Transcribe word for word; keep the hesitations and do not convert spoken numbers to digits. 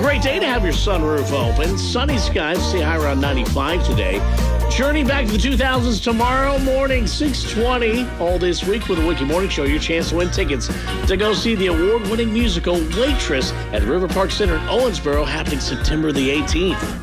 great day to have your sunroof open. Sunny skies, stay high around ninety-five today. Journey back to the two thousands tomorrow morning, six twenty. All this week with the Wiki Morning Show. Your chance to win tickets to go see the award-winning musical Waitress at River Park Center in Owensboro, happening September the eighteenth.